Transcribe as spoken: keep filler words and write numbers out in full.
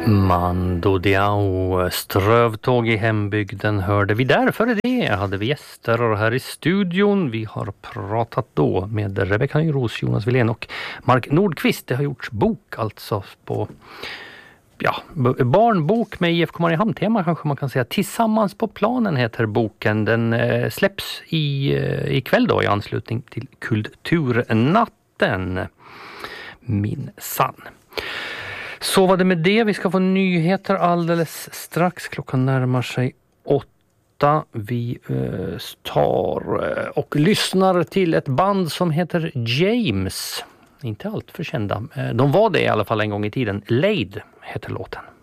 Mando Diao, strövtåg i hembygden hörde vi där. Före det hade vi gäster här i studion. Vi har pratat då med Rebecka Nyros, Jonas Wilén och Mark Nordqvist. Det har gjorts bok alltså på ja, barnbok med I F K Mariehamn-tema kanske man kan säga. Tillsammans på planen heter boken. Den eh, släpps i, eh, ikväll då i anslutning till Kulturnatten. Minsann. Så var det med det. Vi ska få nyheter alldeles strax. Klockan närmar sig åtta. Vi eh, tar eh, och lyssnar till ett band som heter James. Inte allt för kända. De var det i alla fall en gång i tiden. Laid heter låten.